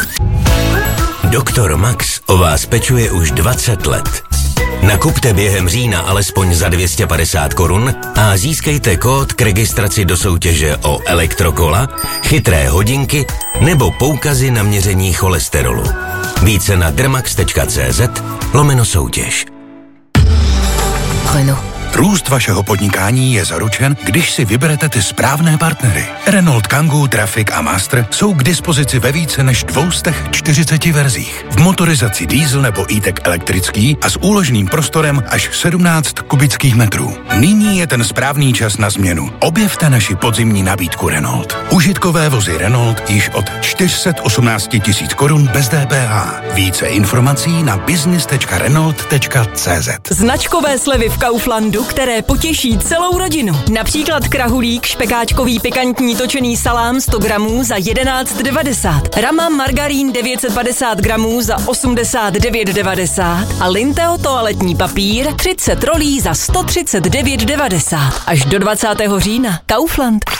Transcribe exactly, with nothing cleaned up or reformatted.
Doktor Max o vás pečuje už dvacet let. Nakupte během října alespoň za dvě stě padesát korun a získejte kód k registraci do soutěže o elektrokola, chytré hodinky nebo poukazy na měření cholesterolu. Více na dermax tečka cz lomeno soutěž. Renault. Růst vašeho podnikání je zaručen, když si vyberete ty správné partnery. Renault Kangoo, Trafic a Master jsou k dispozici ve více než dvě stě čtyřicet verzích. V motorizaci diesel nebo e-tech elektrický a s úložným prostorem až sedmnáct kubických metrů. Nyní je ten správný čas na změnu. Objevte naši podzimní nabídku Renault. Užitkové vozy Renault již od čtyři sta osmnáct tisíc korun bez D P H. Více informací na business tečka renault tečka cz. Značkové slevy v Kauflandu, které potěší celou rodinu. Například krahulík, špekáčkový pikantní točený salám sto gramů za jedenáct devadesát. Rama margarín devět set padesát gramů za osmdesát devět devadesát. A Linteo toaletní papír třicet rolí za sto třicet devět devadesát. Až do dvacátého října. Kaufland.